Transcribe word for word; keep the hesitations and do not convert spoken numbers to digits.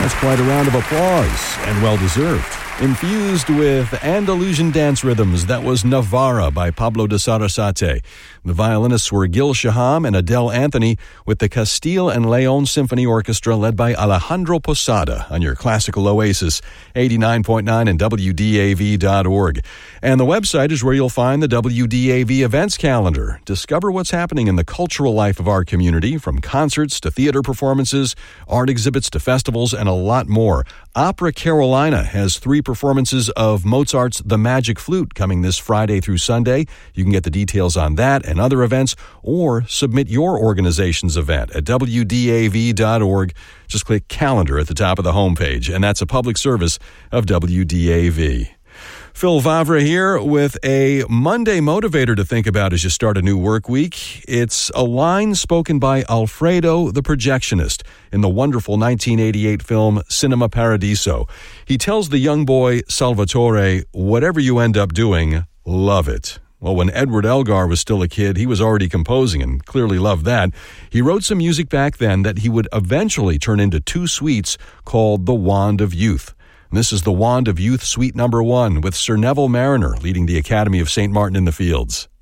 That's quite a round of applause, and well-deserved. Infused with Andalusian dance rhythms, that was Navarra by Pablo de Sarasate. The violinists were Gil Shaham and Adele Anthony with the Castile and Leon Symphony Orchestra led by Alejandro Posada on your classical oasis, eighty-nine point nine and W D A V dot org. And the website is where you'll find the W D A V events calendar. Discover what's happening in the cultural life of our community, from concerts to theater performances, art exhibits to festivals, and a lot more. Opera Carolina has three performances of Mozart's The Magic Flute coming this Friday through Sunday. You can get the details on that and other events, or submit your organization's event at W D A V dot org. Just click calendar at the top of the homepage, and that's a public service of W D A V. Phil Vavra here with a Monday motivator to think about as you start a new work week. It's a line spoken by Alfredo the Projectionist in the wonderful nineteen eighty-eight film Cinema Paradiso. He tells the young boy Salvatore, whatever you end up doing, love it. Well, when Edward Elgar was still a kid, he was already composing and clearly loved that. He wrote some music back then that he would eventually turn into two suites called The Wand of Youth. This is the Wand of Youth Suite Number One with Sir Neville Mariner leading the Academy of Saint Martin in the Fields.